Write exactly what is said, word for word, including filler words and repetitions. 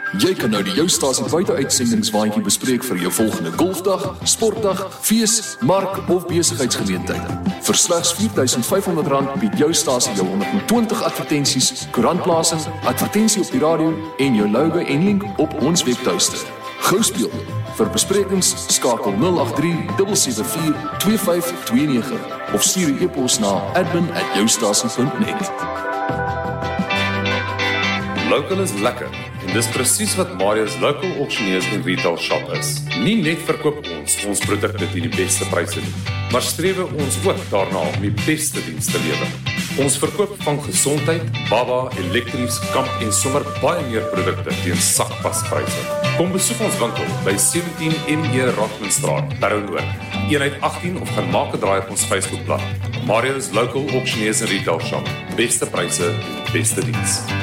Jy kan nou die Jou Stasie buite-uitsendingswaandjie bespreek vir jou volgende golfdag, sportdag, fees, mark of besigheidsgeleentheid. Vir slegs vier duisend vyf honderd rand bied Jou Stasie jou honderd en twintig advertensies, koerantplasing, advertensie op die radio en jou logo en link op ons webtuiste. Gou speel. Vir besprekings skakel nul agt drie sewe sewe vier twee vyf twee nege of stuur 'n e-pos na admin at joustasie punt net. Local is lekker. En dis presies wat Marius Local Auctioneers en Retail Shop is. Nie net verkoop ons ons produkte teen die beste pryse nie, maar strewe ons ook daarna om die beste diens te lewer. Ons verkoop van gesondheid, baba, elektries, kamp en sommer baie meer produkte teen sakpaspryse. Kom besoek ons winkel by sewentien M E Rockmanstraat, Paronoord, eenheid agttien of gaan maak 'n draai op ons Facebookblad. Marius Local Auctioneers en Retail Shop. Beste pryse, beste diens.